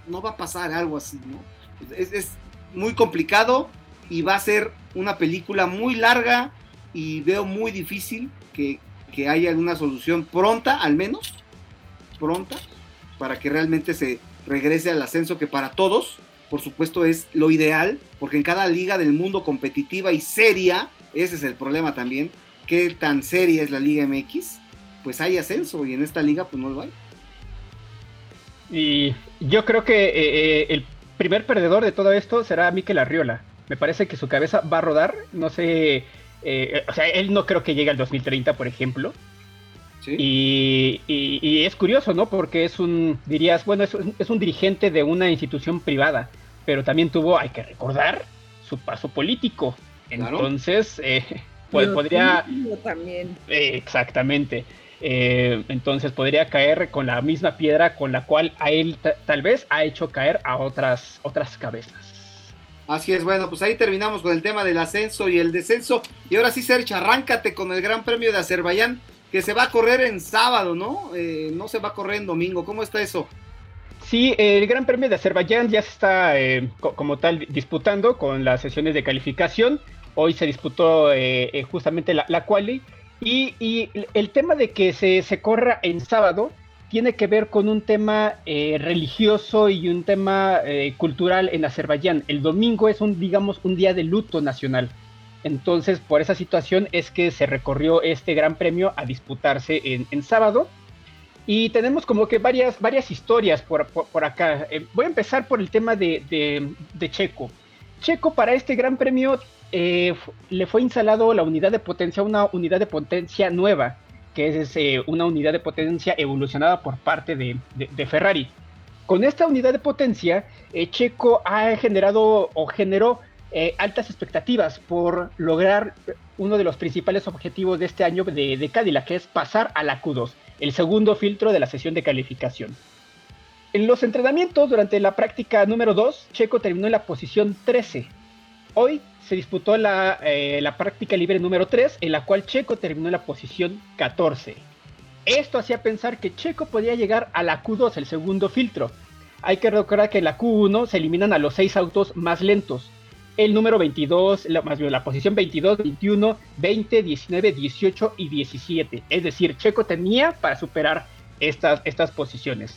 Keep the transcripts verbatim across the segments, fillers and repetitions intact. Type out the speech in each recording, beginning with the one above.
no va a pasar algo así, ¿no? Es, es muy complicado y va a ser una película muy larga y veo muy difícil que, que haya una solución pronta, al menos, pronta, para que realmente se regrese al ascenso, que para todos, por supuesto, es lo ideal, porque en cada liga del mundo competitiva y seria, ese es el problema también, qué tan seria es la Liga M X, pues hay ascenso, y en esta liga pues no lo hay. Y yo creo que eh, eh, el primer perdedor de todo esto será Mikel Arriola. Me parece que su cabeza va a rodar, no sé, eh, o sea, él no creo que llegue al dos mil treinta, por ejemplo. ¿Sí? Y, y, y es curioso, ¿no? Porque es un, dirías, bueno, es un, es un dirigente de una institución privada, pero también tuvo, hay que recordar, su paso político. Claro. Entonces, eh, pues Yo podría... también. Eh, exactamente. Eh, entonces podría caer con la misma piedra con la cual a él t- tal vez ha hecho caer a otras, otras cabezas. Así es, bueno, pues ahí terminamos con el tema del ascenso y el descenso. Y ahora sí, Serge, arráncate con el Gran Premio de Azerbaiyán, que se va a correr en sábado, ¿no? Eh, no se va a correr en domingo. ¿Cómo está eso? Sí, el Gran Premio de Azerbaiyán ya se está eh, co- como tal disputando con las sesiones de calificación. Hoy se disputó eh, eh, justamente la, la quali. Y, y el tema de que se, se corra en sábado tiene que ver con un tema eh, religioso y un tema eh, cultural en Azerbaiyán. El domingo es un, digamos, un día de luto nacional. Entonces, por esa situación es que se recorrió este gran premio a disputarse en, en sábado. Y tenemos como que varias, varias historias por, por, por acá. Eh, voy a empezar por el tema de, de, de Checo. Checo para este gran premio eh, le fue instalado la unidad de potencia, una unidad de potencia nueva, que es eh, una unidad de potencia evolucionada por parte de, de, de Ferrari. Con esta unidad de potencia, eh, Checo ha generado o generó eh, altas expectativas por lograr uno de los principales objetivos de este año de, de Cadillac, que es pasar a la Q dos, el segundo filtro de la sesión de calificación. En los entrenamientos, durante la práctica número dos, Checo terminó en la posición trece. Hoy se disputó la, eh, la práctica libre número tres, en la cual Checo terminó en la posición catorce. Esto hacía pensar que Checo podía llegar a la Q dos, el segundo filtro. Hay que recordar que en la Q uno se eliminan a los seis autos más lentos. El número veintidós, la, más bien la posición veintidós, veintiuno, veinte, diecinueve, dieciocho y diecisiete. Es decir, Checo tenía para superar estas, estas posiciones.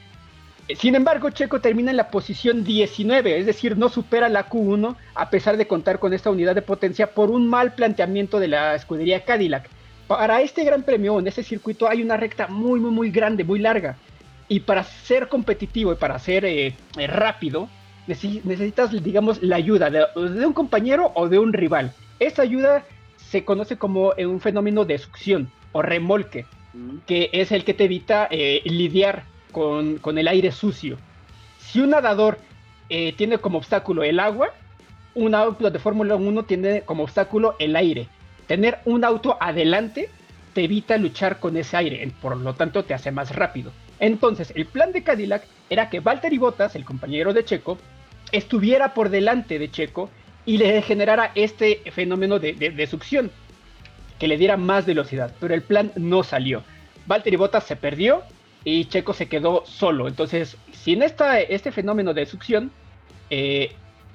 Sin embargo, Checo termina en la posición diecinueve, es decir, no supera la Q uno a pesar de contar con esta unidad de potencia por un mal planteamiento de la escudería Cadillac. Para este gran premio, en este circuito, hay una recta muy, muy, muy grande, muy larga. Y para ser competitivo y para ser eh, rápido, necesitas, digamos, la ayuda de, de un compañero o de un rival. Esta ayuda se conoce como un fenómeno de succión o remolque, mm. que es el que te evita eh, lidiar con, con el aire sucio. Si un nadador eh, tiene como obstáculo el agua, un auto de Fórmula uno tiene como obstáculo el aire. Tener un auto adelante te evita luchar con ese aire, por lo tanto te hace más rápido. Entonces, el plan de Cadillac era que Valtteri Bottas, el compañero de Checo, estuviera por delante de Checo y le generara este fenómeno de, de, de succión, que le diera más velocidad, pero el plan no salió. Valtteri Bottas se perdió y Checo se quedó solo. Entonces, sin esta, este fenómeno de succión, eh,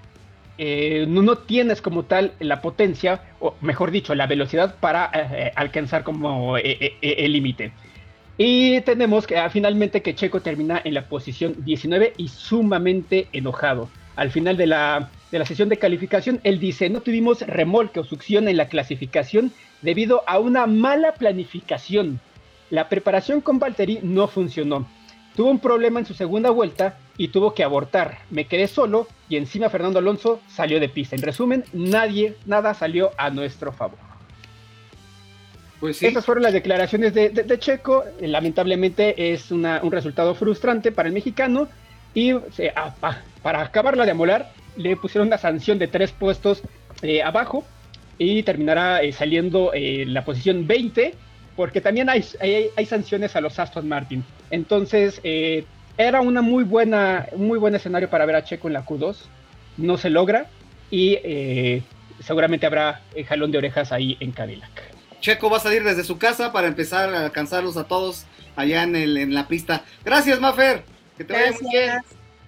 eh, no, no tienes como tal la potencia, o mejor dicho, la velocidad para eh, alcanzar como eh, eh, el límite. Y tenemos que ah, finalmente que Checo termina en la posición diecinueve y sumamente enojado. Al final de la, de la sesión de calificación, él dice, no tuvimos remolque o succión en la clasificación debido a una mala planificación. La preparación con Valtteri no funcionó. Tuvo un problema en su segunda vuelta y tuvo que abortar. Me quedé solo y encima Fernando Alonso salió de pista. En resumen, nadie, nada salió a nuestro favor. Pues sí. Estas fueron las declaraciones de, de, de Checo. Lamentablemente es una, un resultado frustrante para el mexicano. Y se, a, a, para acabarla de amolar, le pusieron una sanción de tres puestos eh, abajo. Y terminará eh, saliendo en eh, la posición veinte. Porque también hay, hay, hay sanciones a los Aston Martin. Entonces, eh, era una muy buena, un muy buen escenario para ver a Checo en la Q dos. No se logra. Y eh, seguramente habrá eh, jalón de orejas ahí en Cadillac. Checo va a salir desde su casa para empezar a alcanzarlos a todos allá en, el, en la pista. Gracias, Mafer. Que te vaya muy bien.